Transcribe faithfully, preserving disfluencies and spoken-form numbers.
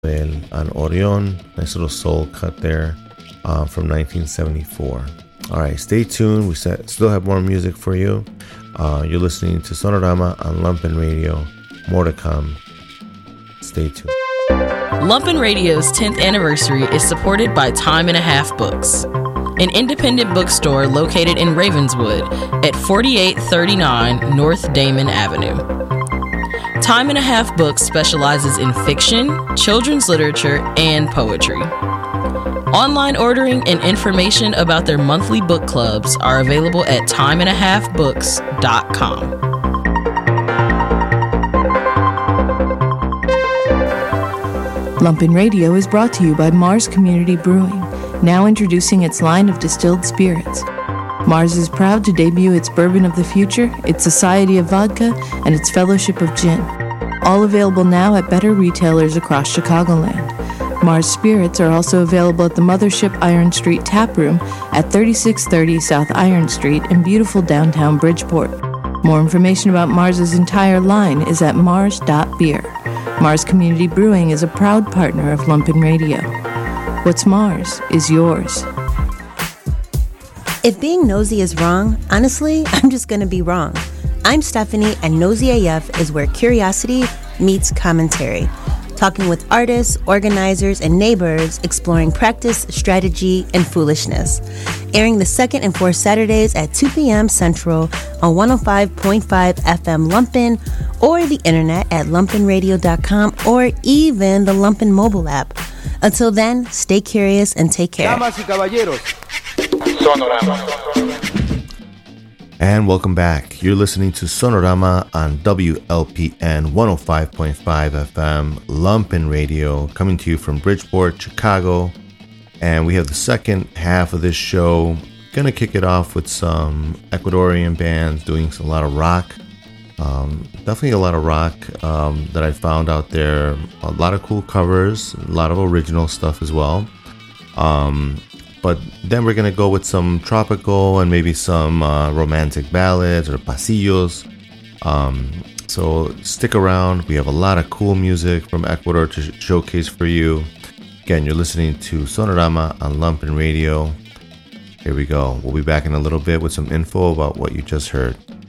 on Orion. Nice little soul cut there uh, from nineteen seventy-four. All right, stay tuned. We still have more music for you. Uh, you're listening to Sonorama on Lumpen Radio. More to come. Stay tuned. Lumpen Radio's tenth anniversary is supported by Time and a Half Books, an independent bookstore located in Ravenswood at forty-eight thirty-nine North Damon Avenue. Time and a Half Books specializes in fiction, children's literature, and poetry. Online ordering and information about their monthly book clubs are available at time and a half books dot com. Lumpen Radio is brought to you by Mars Community Brewing, now introducing its line of distilled spirits. Mars is proud to debut its Bourbon of the Future, its Society of Vodka, and its Fellowship of Gin. All available now at better retailers across Chicagoland. Mars Spirits are also available at the Mothership Iron Street Tap Room at thirty-six thirty South Iron Street in beautiful downtown Bridgeport. More information about Mars's entire line is at mars dot beer. Mars Community Brewing is a proud partner of Lumpen Radio. What's Mars is yours. If being nosy is wrong, honestly, I'm just going to be wrong. I'm Stephanie, and Nosy A F is where curiosity meets commentary. Talking with artists, organizers, and neighbors, exploring practice, strategy, and foolishness. Airing the second and fourth Saturdays at two p.m. Central on one oh five point five F M Lumpen, or the internet at lumpen radio dot com, or even the Lumpen mobile app. Until then, stay curious and take care. Damas y caballeros. Sonorama. And welcome back. You're listening to Sonorama on W L P N one oh five point five F M, Lumpen Radio, coming to you from Bridgeport, Chicago. And we have the second half of this show. Gonna kick it off with some Ecuadorian bands doing a lot of rock. Um, definitely a lot of rock um, that I found out there. A lot of cool covers, a lot of original stuff as well. Um, But then we're going to go with some tropical and maybe some uh, romantic ballads or pasillos. Um, so stick around. We have a lot of cool music from Ecuador to sh- showcase for you. Again, you're listening to Sonorama on Lumpen Radio. Here we go. We'll be back in a little bit with some info about what you just heard.